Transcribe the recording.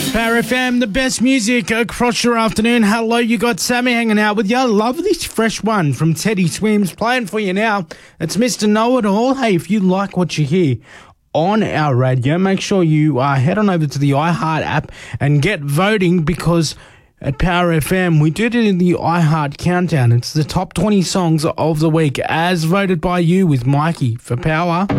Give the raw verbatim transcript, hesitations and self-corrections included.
Power F M, the best music across your afternoon. Hello, you got Sammy hanging out with you. Love this fresh one from Teddy Swims playing for you now. It's Mister Know-It-All. Hey, if you like what you hear on our radio, make sure you uh, head on over to the iHeart app and get voting, because at Power F M, we did it in the iHeart Countdown. It's the top twenty songs of the week as voted by you with Mikey for Power.